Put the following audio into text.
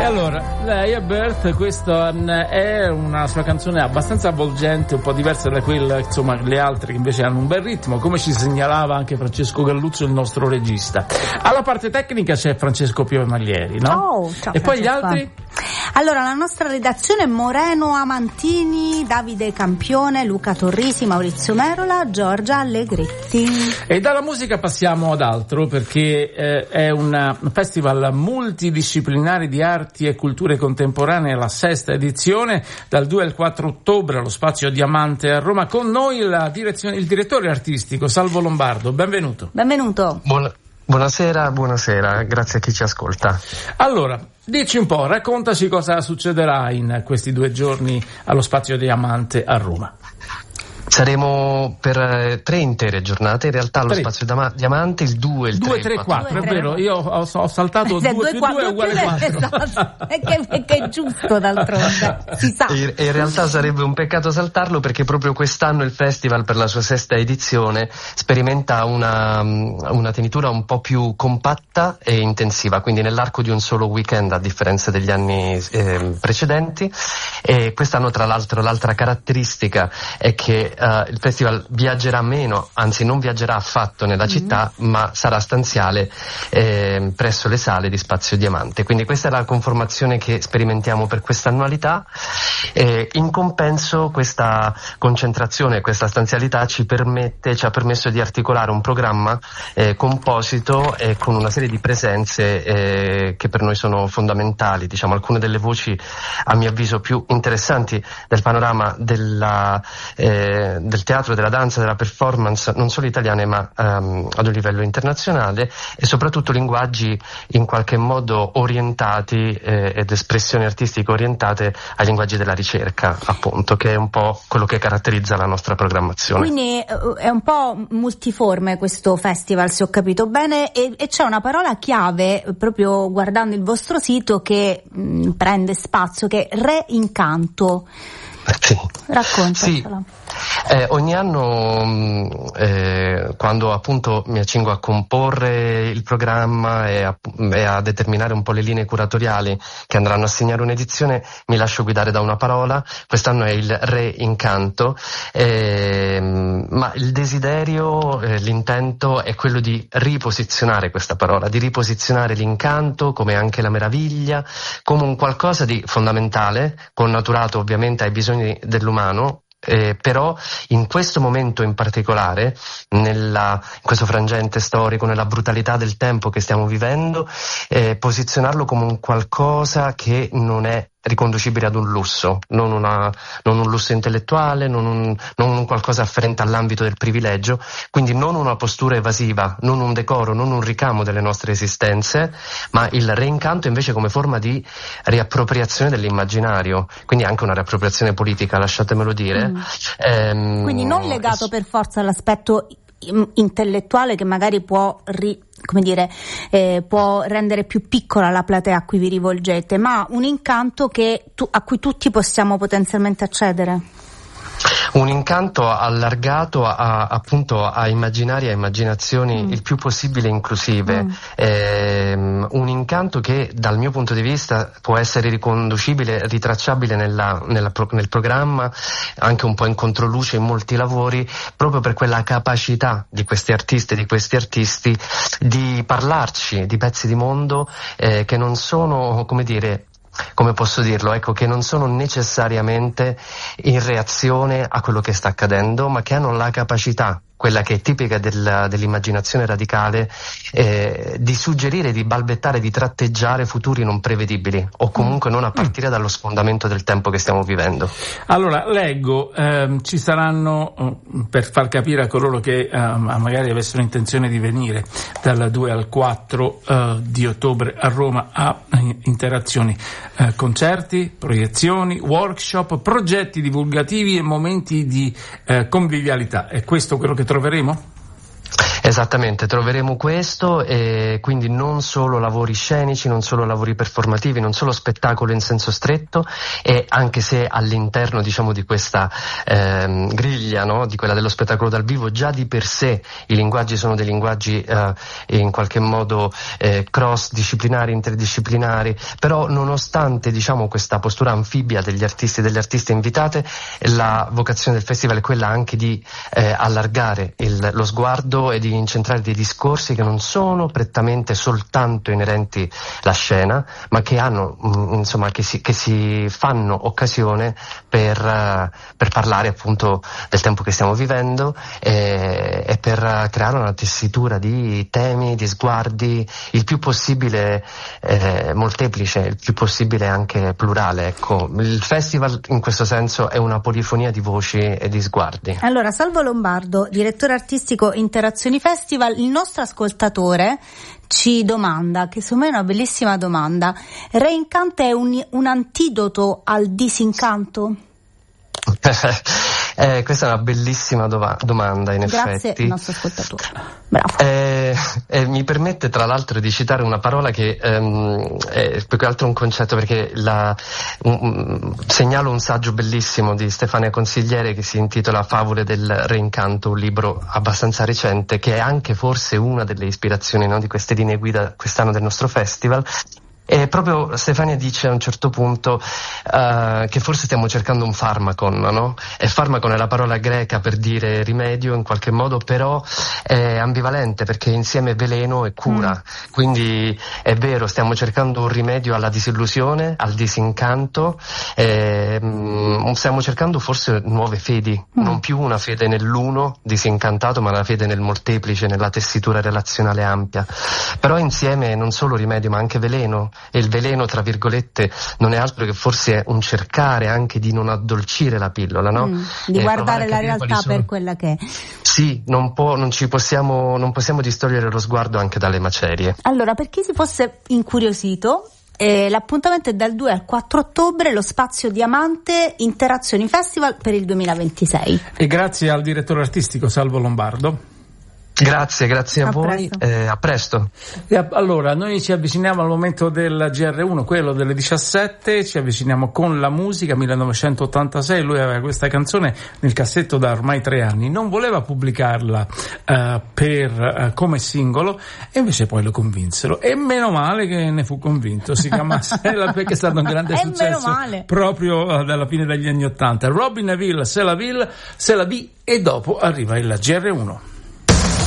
allora, lei è Bert, questa è una sua canzone abbastanza avvolgente, un po' diversa da quella, insomma, le altre che invece hanno un bel ritmo, come ci segnalava anche Francesco Galluzzo, il nostro regista. Alla parte tecnica c'è Francesco Piovemaglieri, no? Oh, ciao, e poi gli altri? Allora, la nostra redazione è Moreno Amantini, Davide Campione, Luca Torrisi, Maurizio Merola, Giorgia Allegretti. E dalla musica passiamo ad altro, perché è un festival multidisciplinare di arti e culture contemporanee, la 6ª edizione, dal 2 al 4 ottobre allo Spazio Diamante a Roma. Con noi il direttore artistico Salvo Lombardo. Benvenuto. Benvenuto. Buonasera, grazie a chi ci ascolta. Allora, dici un po', raccontaci cosa succederà in questi 2 giorni allo Spazio Diamante a Roma. Saremo per 3 intere giornate, in realtà allo Spazio Diamante il 2, il 3, 4, è vero, io ho saltato 2 più 2 è uguale 4. Esatto. Che è giusto, d'altronde, si sa. E in realtà sarebbe un peccato saltarlo, perché proprio quest'anno il festival, per la sua 6ª edizione, sperimenta una tenitura un po' più compatta e intensiva, quindi nell'arco di un solo weekend, a differenza degli anni precedenti. E quest'anno, tra l'altro, l'altra caratteristica è che il festival viaggerà meno, anzi non viaggerà affatto nella città, ma sarà stanziale presso le sale di Spazio Diamante. Quindi questa è la conformazione che sperimentiamo per questa annualità. In compenso, questa concentrazione, questa stanzialità ci ha permesso di articolare un programma composito con una serie di presenze che per noi sono fondamentali. Diciamo, alcune delle voci, a mio avviso, più interessanti del panorama del teatro, della danza, della performance, non solo italiane ma ad un livello internazionale, e soprattutto linguaggi in qualche modo orientati ed espressioni artistiche orientate ai linguaggi della ricerca, appunto, che è un po' quello che caratterizza la nostra programmazione. Quindi è un po' multiforme questo festival, se ho capito bene, e c'è una parola chiave, proprio guardando il vostro sito, che prende spazio, che è reincanto. Sì. Raccontacela. Sì. Ogni anno, quando appunto mi accingo a comporre il programma e a determinare un po' le linee curatoriali che andranno a segnare un'edizione, mi lascio guidare da una parola. Quest'anno è il reincanto, ma il desiderio, l'intento è quello di riposizionare questa parola, di riposizionare l'incanto, come anche la meraviglia, come un qualcosa di fondamentale, connaturato ovviamente ai bisogni dell'umano. Però in questo momento in particolare, in questo frangente storico, nella brutalità del tempo che stiamo vivendo, posizionarlo come un qualcosa che non è riconducibile ad un lusso, non un lusso intellettuale, non un qualcosa afferente all'ambito del privilegio, quindi non una postura evasiva, non un decoro, non un ricamo delle nostre esistenze, ma il reincanto invece come forma di riappropriazione dell'immaginario, quindi anche una riappropriazione politica, lasciatemelo dire. Quindi non legato per forza all'aspetto intellettuale, che magari può può rendere più piccola la platea a cui vi rivolgete, ma un incanto a cui tutti possiamo potenzialmente accedere. Un incanto allargato appunto a immaginari e a immaginazioni il più possibile inclusive, un incanto che dal mio punto di vista può essere riconducibile, ritracciabile nel programma, anche un po' in controluce in molti lavori, proprio per quella capacità di queste artiste, di questi artisti, di parlarci di pezzi di mondo che non sono, come posso dirlo, che non sono necessariamente in reazione a quello che sta accadendo, ma che hanno la capacità, quella che è tipica dell'immaginazione radicale, di suggerire, di balbettare, di tratteggiare futuri non prevedibili, o comunque non a partire dallo sfondamento del tempo che stiamo vivendo. Allora, leggo, ci saranno, per far capire a coloro che magari avessero intenzione di venire dal 2 al 4 di ottobre a Roma, a interazioni, concerti, proiezioni, workshop, progetti divulgativi e momenti di convivialità. È questo quello che troveremo? Esattamente, troveremo questo, e quindi non solo lavori scenici, non solo lavori performativi, non solo spettacolo in senso stretto, e anche se all'interno, diciamo, di questa griglia, no, di quella dello spettacolo dal vivo, già di per sé i linguaggi sono dei linguaggi in qualche modo cross disciplinari, interdisciplinari, però nonostante, diciamo, questa postura anfibia degli artisti e delle artiste invitate, la vocazione del festival è quella anche di allargare lo sguardo e di incentrare dei discorsi che non sono prettamente soltanto inerenti alla scena, ma che hanno, insomma, che si fanno occasione per parlare appunto del tempo che stiamo vivendo, e per creare una tessitura di temi, di sguardi il più possibile molteplice, il più possibile anche plurale. Ecco, il festival in questo senso è una polifonia di voci e di sguardi. Allora, Salvo Lombardo, direttore artistico Interazioni Festival, il nostro ascoltatore ci domanda, che secondo me è una bellissima domanda: Re Incanto è un antidoto al disincanto? Questa è una bellissima domanda, in effetti. Grazie al nostro ascoltatore. Bravo. Mi permette tra l'altro di citare una parola che è più che altro un concetto, perché segnalo un saggio bellissimo di Stefania Consigliere che si intitola Favole del Re Incanto, un libro abbastanza recente che è anche forse una delle ispirazioni, no, di queste linee guida quest'anno del nostro festival. E proprio Stefania dice a un certo punto che forse stiamo cercando un farmacon, no? E farmacon è la parola greca per dire rimedio in qualche modo, però è ambivalente perché insieme veleno e cura. Quindi è vero, stiamo cercando un rimedio alla disillusione, al disincanto, stiamo cercando forse nuove fedi, non più una fede nell'uno disincantato, ma una fede nel molteplice, nella tessitura relazionale ampia. Però insieme non solo rimedio ma anche veleno. E il veleno, tra virgolette, non è altro che forse un cercare anche di non addolcire la pillola, no? Di guardare la realtà per quella che è. Sì, non possiamo distogliere lo sguardo anche dalle macerie. Allora, per chi si fosse incuriosito, l'appuntamento è dal 2 al 4 ottobre, lo Spazio Diamante Interazioni Festival per il 2026. E grazie al direttore artistico Salvo Lombardo. Grazie a voi, a presto. Allora, noi ci avviciniamo al momento del GR1, quello delle 17, ci avviciniamo con la musica. 1986, lui aveva questa canzone nel cassetto da ormai 3 anni, non voleva pubblicarla come singolo, e invece poi lo convinsero, e meno male che ne fu convinto. Si chiama Sela, perché è stato un grande successo proprio dalla fine degli anni 80. Robin Neville, C'est la vie, e dopo arriva il GR1.